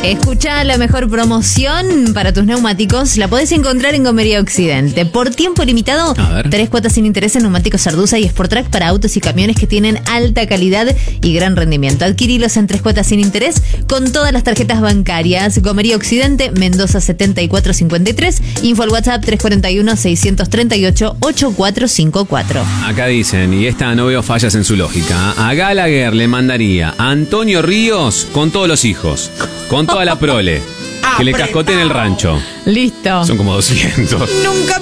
Escuchá la mejor promoción para tus neumáticos. La podés encontrar en Gomería Occidente. Por tiempo limitado, 3 cuotas sin interés en neumáticos Sardusa y Sportrack para autos y camiones que tienen alta calidad y gran rendimiento. Adquirilos en 3 cuotas sin interés con todas las tarjetas bancarias. Gomería Occidente, Mendoza 7453. Info al WhatsApp 341-638-8454. Acá dicen, y esta no veo fallas en su lógica, a Gallagher le mandaría a Antonio Ríos con todos los hijos, con toda la prole, que le cascoteen el rancho. Listo. Son como 200. Nunca